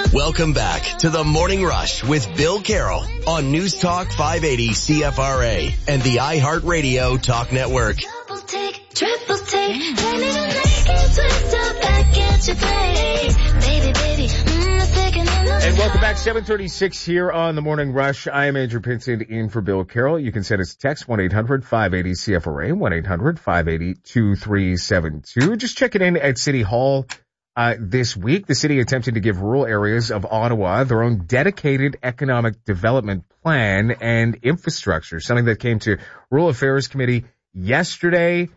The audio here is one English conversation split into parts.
Welcome back to the Morning Rush with Bill Carroll on News Talk 580 CFRA and the iHeartRadio Talk Network. Double take, triple take, let me twist up back at your place. Baby, baby, And welcome back, 7:36 here on the Morning Rush. I am Andrew Pinson in for Bill Carroll. You can send us a text, 1-800-580-CFRA, 1-800-580-2372. Just checking in at City Hall this week. The city attempted to give rural areas of Ottawa their own dedicated economic development plan and infrastructure, something that came to Rural Affairs Committee yesterday.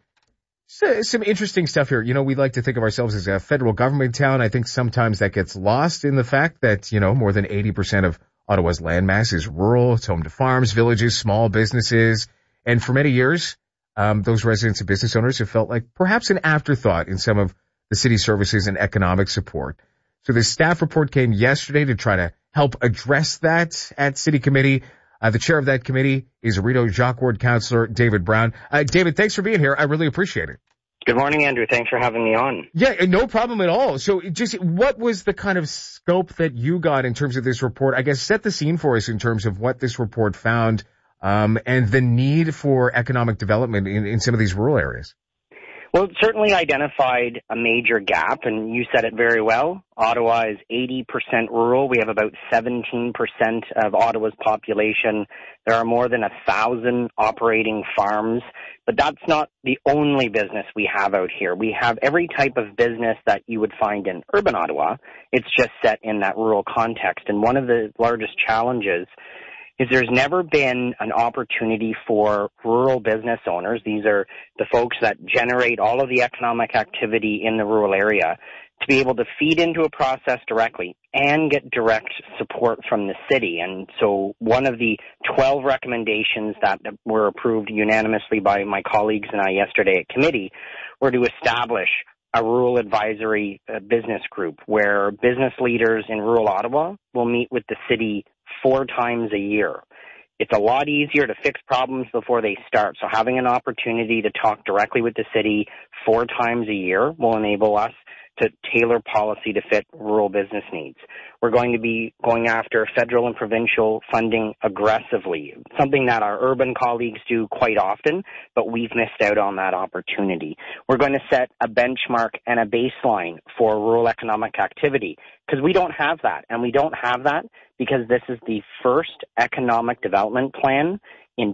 Some interesting stuff here. You know, we like to think of ourselves as a federal government town. I think sometimes that gets lost in the fact that, you know, more than 80% of Ottawa's landmass is rural. It's home to farms, villages, small businesses. And for many years, those residents and business owners have felt like perhaps an afterthought in some of the city services and economic support. So the staff report came yesterday to try to help address that at City Committee. The chair of that committee is Rideau Jacques Ward Councillor David Brown. David, thanks for being here. I really appreciate it. Good morning, Andrew. Thanks for having me on. Yeah, no problem at all. So just what was the kind of scope that you got in terms of this report? I guess set the scene for us in terms of what this report found and the need for economic development in some of these rural areas. Well, it certainly identified a major gap, and you said it very well. Ottawa is 80% rural. We have about 17% of Ottawa's population. There are more than 1,000 operating farms, but that's not the only business we have out here. We have every type of business that you would find in urban Ottawa. It's just set in that rural context, and one of the largest challenges is there's never been an opportunity for rural business owners, these are the folks that generate all of the economic activity in the rural area, to be able to feed into a process directly and get direct support from the city. And so one of the 12 recommendations that were approved unanimously by my colleagues and I yesterday at committee were to establish a rural advisory business group where business leaders in rural Ottawa will meet with the city 4 times a year. It's a lot easier to fix problems before they start. So having an opportunity to talk directly with the city 4 times a year will enable us to tailor policy to fit rural business needs. We're going to be going after federal and provincial funding aggressively, something that our urban colleagues do quite often, but we've missed out on that opportunity. We're going to set a benchmark and a baseline for rural economic activity because we don't have that, and we don't have that because this is the first economic development plan in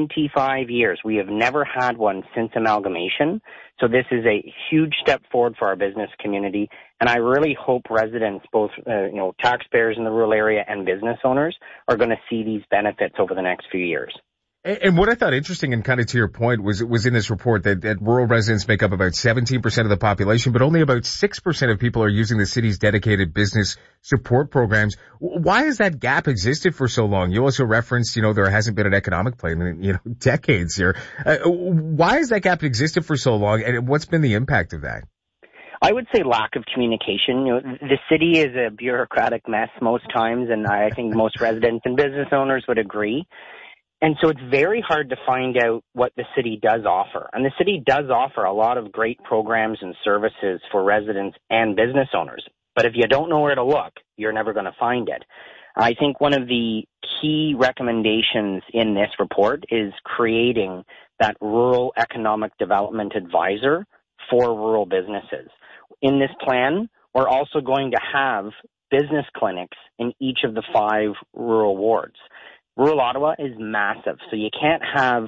25 years. We have never had one since amalgamation. So this is a huge step forward for our business community. And I really hope residents, both taxpayers in the rural area and business owners, are going to see these benefits over the next few years. And what I thought interesting, and kind of to your point, was in this report that rural residents make up about 17% of the population, but only about 6% of people are using the city's dedicated business support programs. Why has that gap existed for so long? You also referenced, there hasn't been an economic plan in, decades here. Why has that gap existed for so long, and what's been the impact of that? I would say lack of communication. The city is a bureaucratic mess most times, and I think most residents and business owners would agree. And so it's very hard to find out what the city does offer. And the city does offer a lot of great programs and services for residents and business owners. But if you don't know where to look, you're never going to find it. I think one of the key recommendations in this report is creating that rural economic development advisor for rural businesses. In this plan, we're also going to have business clinics in each of the 5 rural wards. Rural Ottawa is massive, so you can't have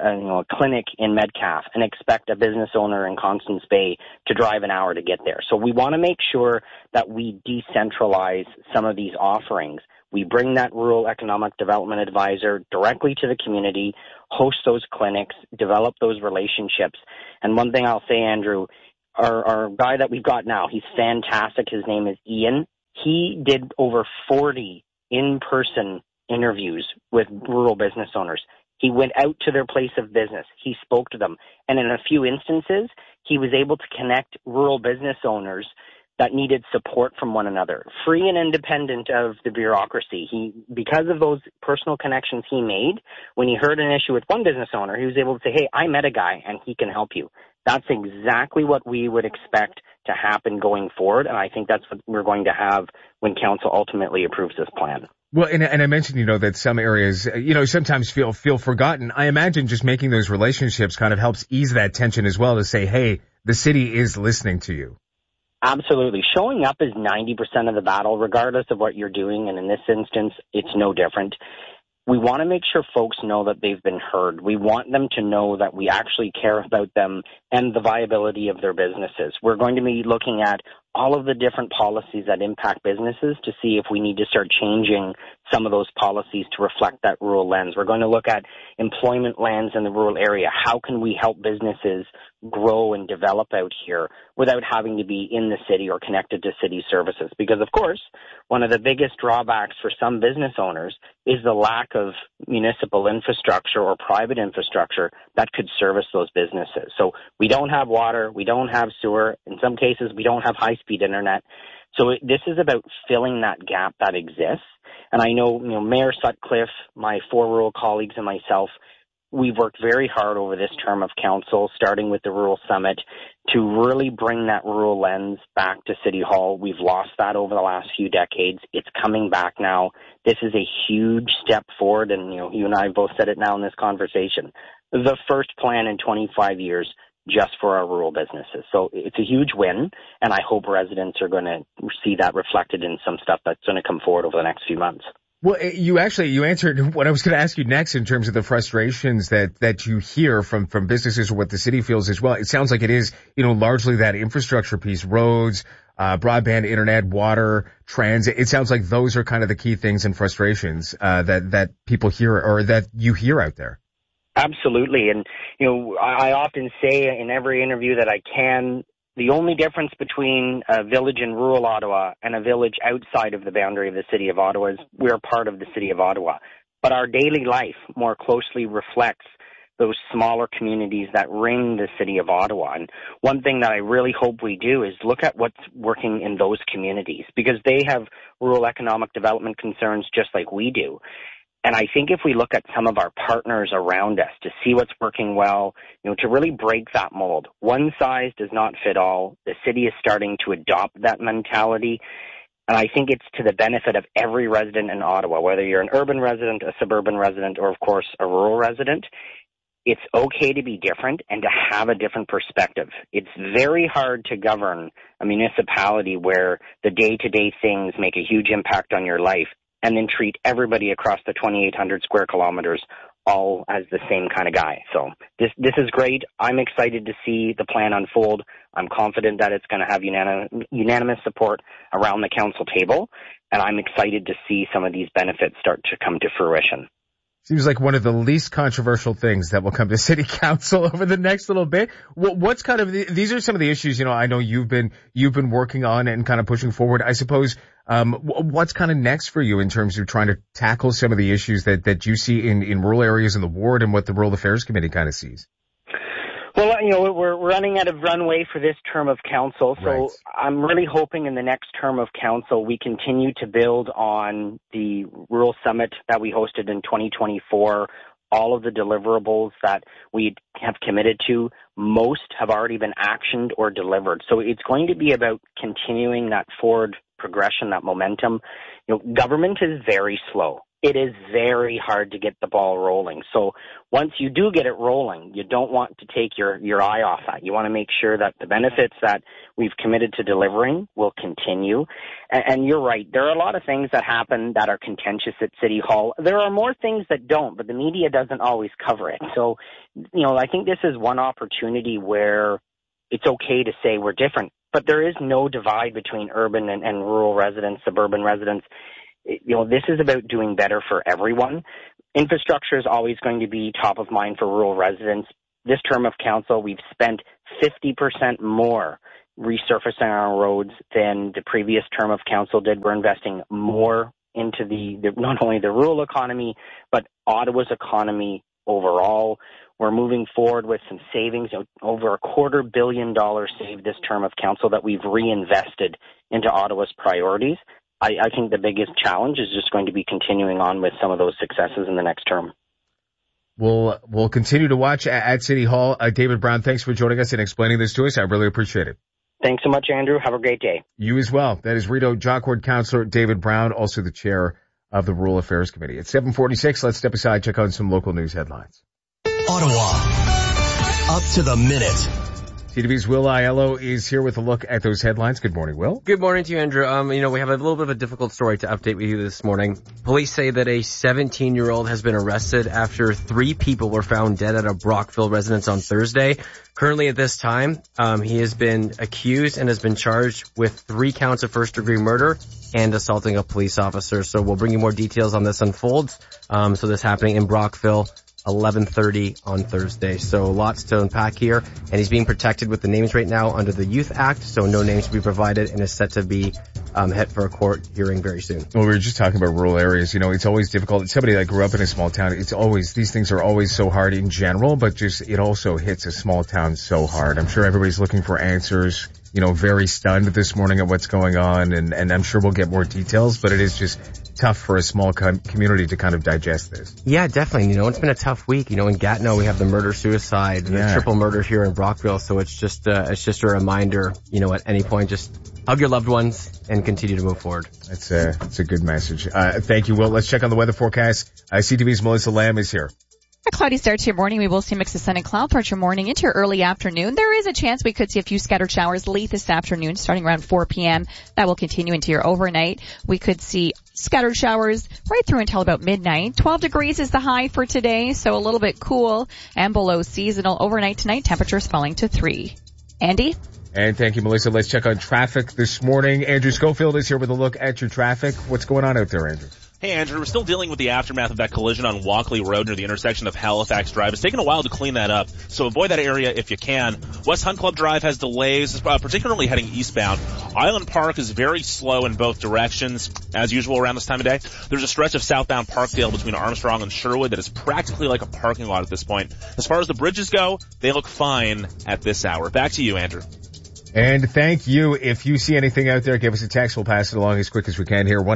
a clinic in Metcalfe and expect a business owner in Constance Bay to drive an hour to get there. So we want to make sure that we decentralize some of these offerings. We bring that rural economic development advisor directly to the community, host those clinics, develop those relationships. And one thing I'll say, Andrew, our guy that we've got now, he's fantastic. His name is Ian. He did over 40 in-person interviews with rural business owners. He went out to their place of business. He spoke to them. And in a few instances, he was able to connect rural business owners that needed support from one another, free and independent of the bureaucracy. Because of those personal connections he made, when he heard an issue with one business owner, he was able to say, hey, I met a guy and he can help you. That's exactly what we would expect to happen going forward, and I think that's what we're going to have when council ultimately approves this plan. Well, and I mentioned, that some areas, sometimes feel forgotten. I imagine just making those relationships kind of helps ease that tension as well, to say, hey, the city is listening to you. Absolutely. Showing up is 90% of the battle, regardless of what you're doing, and in this instance, it's no different. We want to make sure folks know that they've been heard. We want them to know that we actually care about them and the viability of their businesses. We're going to be looking at all of the different policies that impact businesses to see if we need to start changing some of those policies to reflect that rural lens. We're going to look at employment lands in the rural area. How can we help businesses grow and develop out here without having to be in the city or connected to city services? Because, of course, one of the biggest drawbacks for some business owners is the lack of municipal infrastructure or private infrastructure that could service those businesses. So we don't have water, we don't have sewer, in some cases we don't have high-speed internet. So this is about filling that gap that exists. And I know, Mayor Sutcliffe, my 4 rural colleagues and myself, we've worked very hard over this term of council, starting with the Rural Summit, to really bring that rural lens back to City Hall. We've lost that over the last few decades. It's coming back now. This is a huge step forward, and you and I have both said it now in this conversation. The first plan in 25 years just for our rural businesses. So it's a huge win, and I hope residents are going to see that reflected in some stuff that's going to come forward over the next few months. Well, you answered what I was going to ask you next in terms of the frustrations that you hear from businesses or what the city feels as well. It sounds like it is, largely that infrastructure piece, roads, broadband, internet, water, transit. It sounds like those are kind of the key things and frustrations, that people hear or that you hear out there. Absolutely. And, I often say in every interview that I can, the only difference between a village in rural Ottawa and a village outside of the boundary of the city of Ottawa is we're part of the city of Ottawa. But our daily life more closely reflects those smaller communities that ring the city of Ottawa. And one thing that I really hope we do is look at what's working in those communities, because they have rural economic development concerns just like we do. And I think if we look at some of our partners around us to see what's working well, to really break that mold. One size does not fit all. The city is starting to adopt that mentality. And I think it's to the benefit of every resident in Ottawa, whether you're an urban resident, a suburban resident, or, of course, a rural resident. It's okay to be different and to have a different perspective. It's very hard to govern a municipality where the day-to-day things make a huge impact on your life, and then treat everybody across the 2,800 square kilometers all as the same kind of guy. So this is great. I'm excited to see the plan unfold. I'm confident that it's going to have unanimous support around the council table, and I'm excited to see some of these benefits start to come to fruition. Seems like one of the least controversial things that will come to city council over the next little bit. What's kind of these are some of the issues, I know you've been working on and kind of pushing forward. I suppose, what's kind of next for you in terms of trying to tackle some of the issues that you see in rural areas in the ward and what the Rural Affairs Committee kind of sees? Well, we're running out of runway for this term of council, so right. I'm really hoping in the next term of council we continue to build on the Rural Summit that we hosted in 2024. All of the deliverables that we have committed to, most have already been actioned or delivered. So it's going to be about continuing that forward progression, that momentum. Government is very slow. It is very hard to get the ball rolling. So once you do get it rolling, you don't want to take your eye off that. You want to make sure that the benefits that we've committed to delivering will continue. And you're right. There are a lot of things that happen that are contentious at City Hall. There are more things that don't, but the media doesn't always cover it. So, I think this is one opportunity where it's okay to say we're different, but there is no divide between urban and rural residents, suburban residents. This is about doing better for everyone. Infrastructure is always going to be top of mind for rural residents. This term of council, we've spent 50% more resurfacing our roads than the previous term of council did. We're investing more into not only the rural economy, but Ottawa's economy overall. We're moving forward with some savings, over $250 million saved this term of council that we've reinvested into Ottawa's priorities. I think the biggest challenge is just going to be continuing on with some of those successes in the next term. We'll continue to watch at City Hall. David Brown, thanks for joining us and explaining this to us. I really appreciate it. Thanks so much, Andrew. Have a great day. You as well. That is Rideau Jock Ward Councillor David Brown, also the chair of the Rural Affairs Committee. At 7:46, let's step aside, check out some local news headlines. Ottawa, up to the minute. CTV's Will Aiello is here with a look at those headlines. Good morning, Will. Good morning to you, Andrew. We have a little bit of a difficult story to update with you this morning. Police say that a 17-year-old has been arrested after 3 people were found dead at a Brockville residence on Thursday. Currently at this time, he has been accused and has been charged with 3 counts of first-degree murder and assaulting a police officer. So we'll bring you more details on this unfolds. So this happening in Brockville. 11:30 on Thursday. So lots to unpack here. And he's being protected with the names right now under the Youth Act. So no names to be provided and is set to be hit for a court hearing very soon. Well, we were just talking about rural areas. It's always difficult. Somebody that grew up in a small town, these things are always so hard in general, but just it also hits a small town so hard. I'm sure everybody's looking for answers. Very stunned this morning at what's going on, and I'm sure we'll get more details, but it is just tough for a small community to kind of digest this. Yeah, definitely. It's been a tough week. In Gatineau, we have the murder-suicide, the triple murder here in Brockville, so it's just a reminder, at any point, just hug your loved ones and continue to move forward. That's a good message. Thank you, Will. Let's check on the weather forecast. CTV's Melissa Lamb is here. A cloudy start to your morning. We will see a mix of sun and cloud throughout your morning into your early afternoon. There is a chance we could see a few scattered showers late this afternoon, starting around 4 p.m. That will continue into your overnight. We could see scattered showers right through until about midnight. 12 degrees is the high for today, so a little bit cool and below seasonal. Overnight tonight, temperatures falling to 3. Andy? And thank you, Melissa. Let's check on traffic this morning. Andrew Schofield is here with a look at your traffic. What's going on out there, Andrew? Hey, Andrew, we're still dealing with the aftermath of that collision on Walkley Road near the intersection of Halifax Drive. It's taken a while to clean that up, so avoid that area if you can. West Hunt Club Drive has delays, particularly heading eastbound. Island Park is very slow in both directions, as usual around this time of day. There's a stretch of southbound Parkdale between Armstrong and Sherwood that is practically like a parking lot at this point. As far as the bridges go, they look fine at this hour. Back to you, Andrew. And thank you. If you see anything out there, give us a text. We'll pass it along as quick as we can here.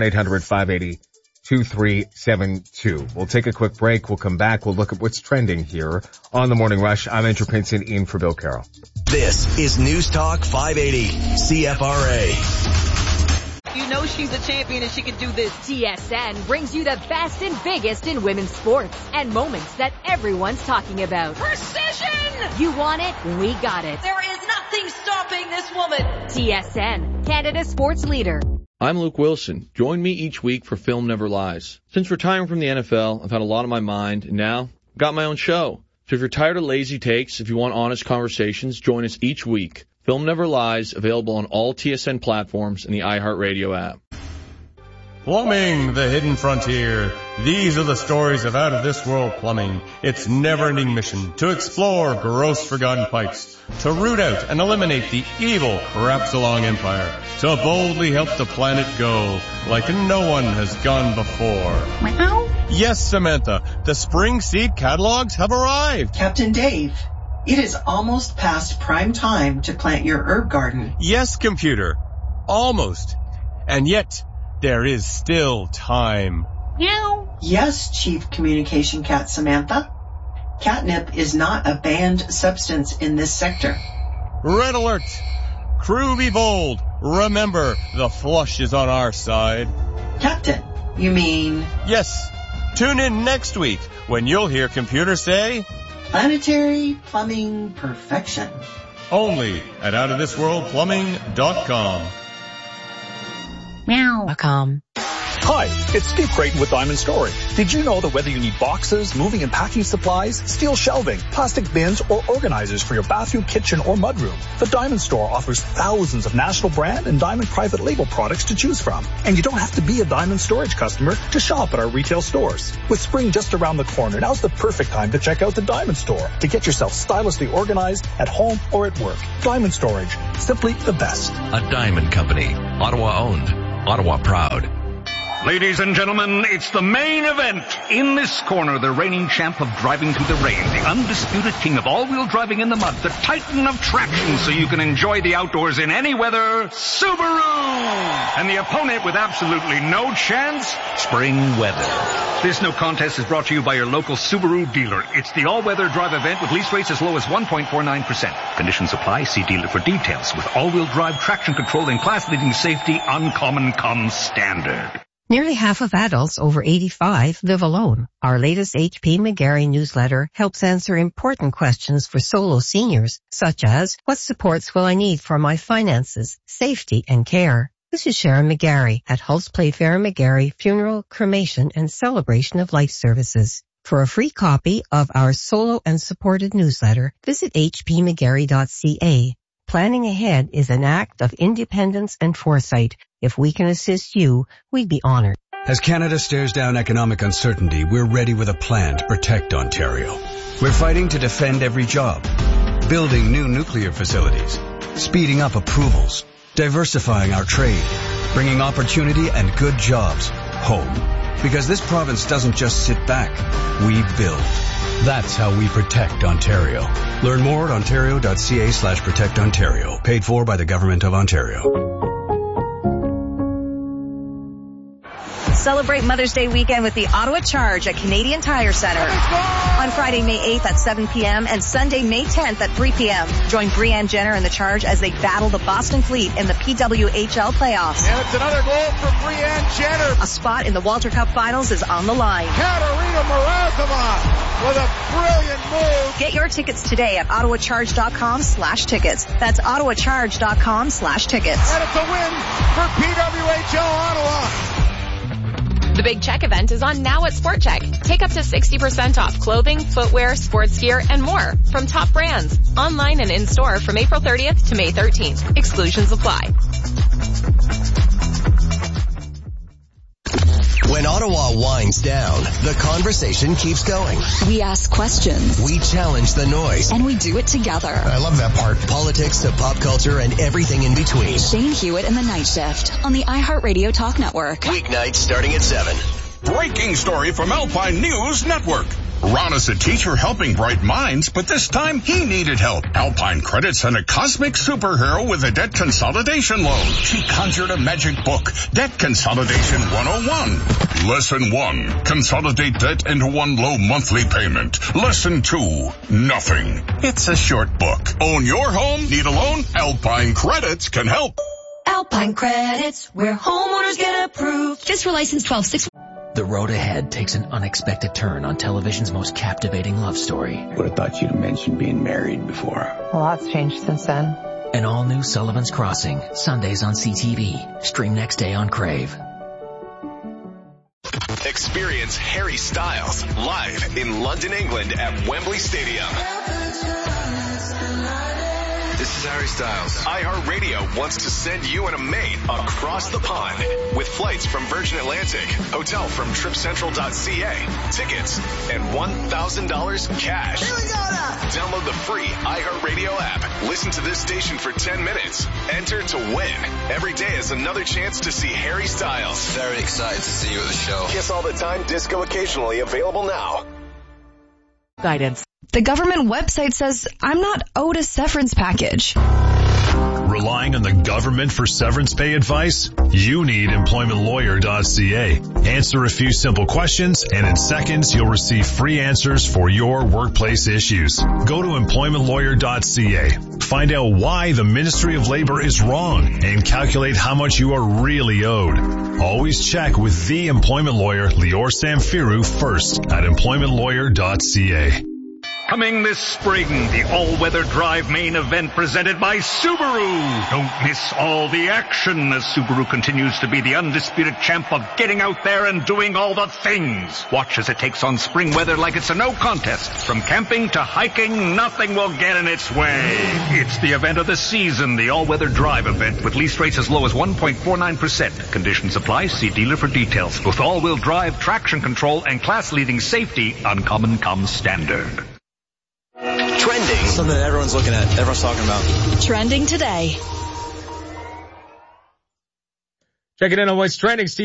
1-800-580-2372. We'll take a quick break. We'll come back. We'll look at what's trending here on the Morning Rush. I'm Andrew Pinson in for Bill Carroll. This is News Talk 580 CFRA. You know she's a champion and she can do this. TSN brings you the best and biggest in women's sports and moments that everyone's talking about. Precision! You want it? We got it. There is nothing stopping this woman. TSN, Canada's sports leader. I'm Luke Wilson. Join me each week for Film Never Lies. Since retiring from the NFL, I've had a lot on my mind, and now I've got my own show. So if you're tired of lazy takes, if you want honest conversations, join us each week. Film Never Lies, available on all TSN platforms and the iHeartRadio app. Plumbing, the hidden frontier. These are the stories of out-of-this-world plumbing. Its never-ending mission to explore gross forgotten pipes, to root out and eliminate the evil Crapsalong Empire, to boldly help the planet go like no one has gone before. Meow. Yes, Samantha, the spring seed catalogs have arrived. Captain Dave, it is almost past prime time to plant your herb garden. Yes, computer, almost. And yet, there is still time. Meow. Yes, Chief Communication Cat Samantha. Catnip is not a banned substance in this sector. Red alert! Crew be bold. Remember, the flush is on our side. Captain, you mean? Yes. Tune in next week when you'll hear computer say, Planetary Plumbing Perfection. Only at outofthisworldplumbing.com. Meow.com. Hi, it's Steve Creighton with Diamond Storage. Did you know that whether you need boxes, moving and packing supplies, steel shelving, plastic bins, or organizers for your bathroom, kitchen, or mudroom, the Diamond Store offers thousands of national brand and Diamond private label products to choose from. And you don't have to be a Diamond Storage customer to shop at our retail stores. With spring just around the corner, now's the perfect time to check out the Diamond Store to get yourself stylishly organized at home or at work. Diamond Storage, simply the best. A Diamond Company, Ottawa owned, Ottawa proud. Ladies and gentlemen, it's the main event. In this corner, the reigning champ of driving through the rain, the undisputed king of all-wheel driving in the mud, the titan of traction so you can enjoy the outdoors in any weather, Subaru! And the opponent with absolutely no chance, spring weather. This no contest is brought to you by your local Subaru dealer. It's the all-weather drive event with lease rates as low as 1.49%. Conditions apply. See dealer for details. With all-wheel drive, traction control, and class-leading safety, uncommon comes standard. Nearly half of adults over 85 live alone. Our latest HP McGarry newsletter helps answer important questions for solo seniors, such as, what supports will I need for my finances, safety, and care? This is Sharon McGarry at Hulse Playfair McGarry Funeral, Cremation, and Celebration of Life Services. For a free copy of our solo and supported newsletter, visit hpmcgarry.ca. Planning ahead is an act of independence and foresight. If we can assist you, we'd be honored. As Canada stares down economic uncertainty, we're ready with a plan to protect Ontario. We're fighting to defend every job, building new nuclear facilities, speeding up approvals, diversifying our trade, bringing opportunity and good jobs home. Because this province doesn't just sit back, we build. That's how we protect Ontario. Learn more at ontario.ca/protectontario. Paid for by the Government of Ontario. Celebrate Mother's Day weekend with the Ottawa Charge at Canadian Tire Center. On Friday, May 8th at 7 p.m. and Sunday, May 10th at 3 p.m. Join Breanne Jenner and the Charge as they battle the Boston Fleet in the PWHL playoffs. And it's another goal for Breanne Jenner. A spot in the Walter Cup Finals is on the line. Katerina Morozova with a brilliant move. Get your tickets today at ottawacharge.com/tickets. That's ottawacharge.com/tickets. And it's a win for PWHL Ottawa. The Big Check event is on now at Sport Check. Take up to 60% off clothing, footwear, sports gear, and more from top brands. Online and in-store from April 30th to May 13th. Exclusions apply. When Ottawa winds down, the conversation keeps going. We ask questions. We challenge the noise. And we do it together. I love that part. Politics to pop culture and everything in between. Shane Hewitt and the Night Shift on the iHeartRadio Talk Network. Weeknights starting at 7. Breaking story from Alpine News Network. Ron is a teacher helping bright minds, but this time he needed help. Alpine Credit sent a cosmic superhero with a debt consolidation loan. She conjured a magic book, Debt Consolidation 101. Lesson 1, consolidate debt into one low monthly payment. Lesson 2, nothing. It's a short book. Own your home? Need a loan? Alpine Credits can help. Alpine Credits, where homeowners get approved. Just for license 126. The road ahead takes an unexpected turn on television's most captivating love story. Would have thought you'd have mentioned being married before. A lot's changed since then. An all-new Sullivan's Crossing, Sundays on CTV. Stream next day on Crave. Experience Harry Styles live in London, England at Wembley Stadium. This is Harry Styles. iHeartRadio wants to send you and a mate across the pond with flights from Virgin Atlantic, hotel from TripCentral.ca, tickets, and $1,000 cash. Here we go now. Download the free iHeartRadio app. Listen to this station for 10 minutes. Enter to win. Every day is another chance to see Harry Styles. Very excited to see you at the show. Kiss all the time, disco occasionally, available now. Guidance. The government website says I'm not owed a severance package. Relying on the government for severance pay advice? You need employmentlawyer.ca. Answer a few simple questions, and in seconds you'll receive free answers for your workplace issues. Go to employmentlawyer.ca. Find out why the Ministry of Labor is wrong and calculate how much you are really owed. Always check with the employment lawyer, Lior Samfiru, first at employmentlawyer.ca. Coming this spring, the all-weather drive main event presented by Subaru. Don't miss all the action as Subaru continues to be the undisputed champ of getting out there and doing all the things. Watch as it takes on spring weather like it's a no contest. From camping to hiking, nothing will get in its way. It's the event of the season, the all-weather drive event with lease rates as low as 1.49%. Conditions apply. See dealer for details. With all-wheel drive, traction control, and class-leading safety, uncommon comes standard. Trending. Something that everyone's looking at, everyone's talking about. Trending today. Checking in on what's trending, Steve.